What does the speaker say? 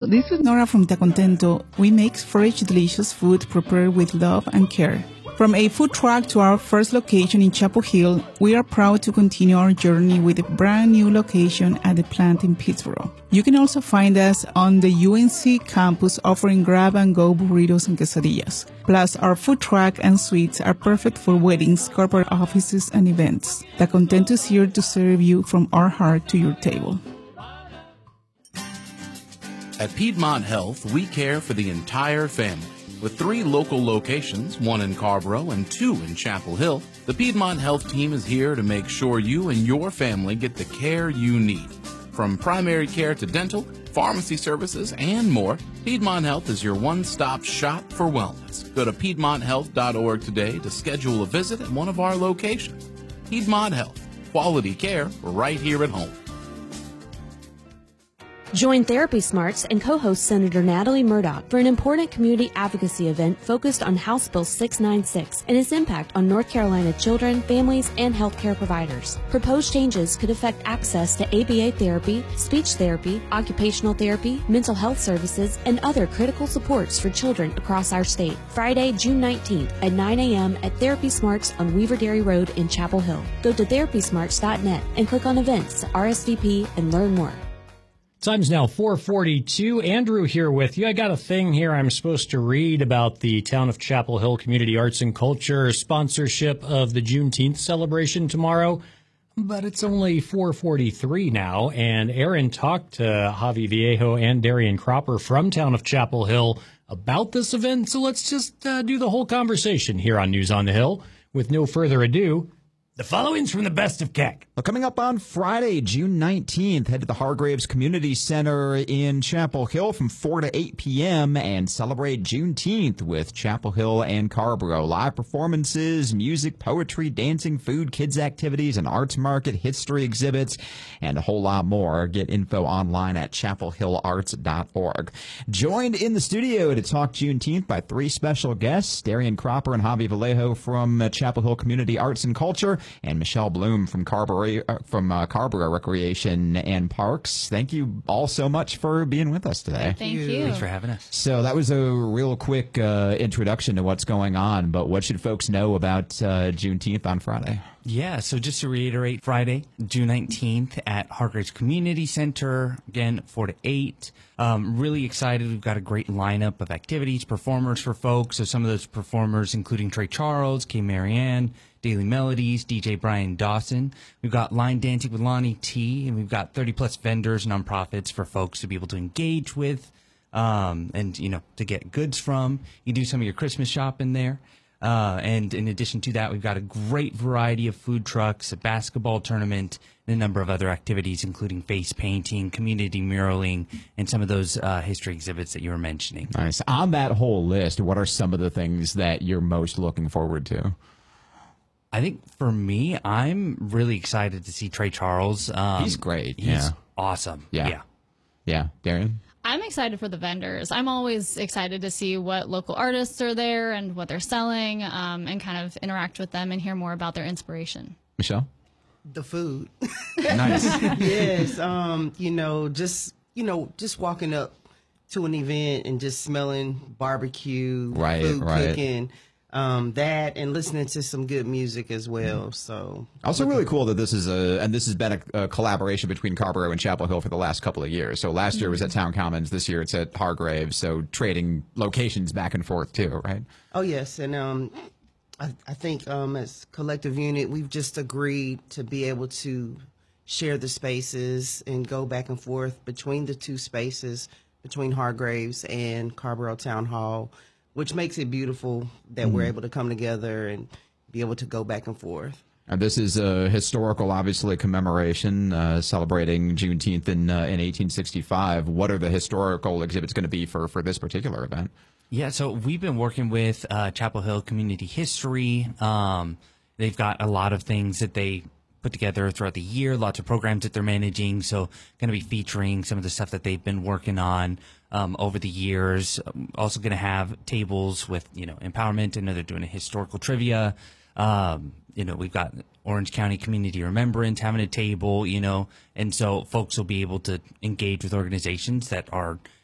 this is Nora from Tacontento. We make fresh, delicious food prepared with love and care. From a food truck to our first location in Chapel Hill, we are proud to continue our journey with a brand new location at the plant in Pittsboro. You can also find us on the UNC campus offering grab-and-go burritos and quesadillas. Plus, our food truck and suites are perfect for weddings, corporate offices, and events. Tacontento is here to serve you from our heart to your table. At Piedmont Health, we care for the entire family. With 3 local locations, 1 in Carborough and 2 in Chapel Hill, the Piedmont Health team is here to make sure you and your family get the care you need. From primary care to dental, pharmacy services, and more, Piedmont Health is your one-stop shop for wellness. Go to PiedmontHealth.org today to schedule a visit at one of our locations. Piedmont Health, quality care right here at home. Join Therapy Smarts and co-host Senator Natalie Murdoch for an important community advocacy event focused on House Bill 696 and its impact on North Carolina children, families, and healthcare providers. Proposed changes could affect access to ABA therapy, speech therapy, occupational therapy, mental health services, and other critical supports for children across our state. Friday, June 19th at 9 a.m. at Therapy Smarts on Weaver Dairy Road in Chapel Hill. Go to therapysmarts.net and click on events, RSVP, and learn more. Time's now 4:42. Andrew here with you. I got a thing here I'm supposed to read about the Town of Chapel Hill Community Arts and Culture sponsorship of the Juneteenth celebration tomorrow, but it's only 4:43 now, and Aaron talked to Javi Viejo and Darian Cropper from Town of Chapel Hill about this event, so let's just do the whole conversation here on News on the Hill. With no further ado, the following's from the Best of Keck. Well, coming up on Friday, June 19th, head to the Hargraves Community Center in Chapel Hill from 4 to 8 p.m. and celebrate Juneteenth with Chapel Hill and Carborough. Live performances, music, poetry, dancing, food, kids activities, an arts market, history exhibits, and a whole lot more. Get info online at chapelhillarts.org. Joined in the studio to talk Juneteenth by 3 special guests, Darian Cropper and Javi Vallejo from Chapel Hill Community Arts and Culture, and Michelle Bloom from Carborough Recreation and Parks. Thank you all so much for being with us today. Thank you. Thanks for having us. So that was a real quick introduction to what's going on, but what should folks know about Juneteenth on Friday? Yeah, so just to reiterate, Friday, June 19th at Hargraves Community Center, again, 4 to 8. Really excited. We've got a great lineup of activities, performers for folks. So some of those performers, including Trey Charles, Kay Marianne, Daily Melodies, DJ Brian Dawson. We've got line dancing with Lonnie T, and we've got 30-plus vendors, nonprofits for folks to be able to engage with and, to get goods from. You do some of your Christmas shopping there. And in addition to that, we've got a great variety of food trucks, a basketball tournament, and a number of other activities, including face painting, community muraling, and some of those history exhibits that you were mentioning. Nice. On that whole list, what are some of the things that you're most looking forward to? I think for me, I'm really excited to see Trey Charles. He's great. He's awesome. Yeah. Darian? I'm excited for the vendors. I'm always excited to see what local artists are there and what they're selling, and kind of interact with them and hear more about their inspiration. Michelle? The food. Nice. Yes. Just walking up to an event and just smelling barbecue, food cooking. That and listening to some good music as well. So also really cool that this is this has been a collaboration between Carborough and Chapel Hill for the last couple of years. So last year it was at Town Commons, this year it's at Hargraves. So trading locations back and forth too, right? Oh yes, and I think as collective unit we've just agreed to be able to share the spaces and go back and forth between the 2 spaces between Hargraves and Carborough Town Hall, which makes it beautiful that we're able to come together and be able to go back and forth. And this is a historical, obviously, commemoration celebrating Juneteenth in 1865. What are the historical exhibits going to be for this particular event? Yeah, so we've been working with Chapel Hill Community History. They've got a lot of things that they put together throughout the year, lots of programs that they're managing, so going to be featuring some of the stuff that they've been working on over the years. Also going to have tables with, empowerment. I know they're doing a historical trivia. We've got Orange County Community Remembrance having a table, and so folks will be able to engage with organizations that are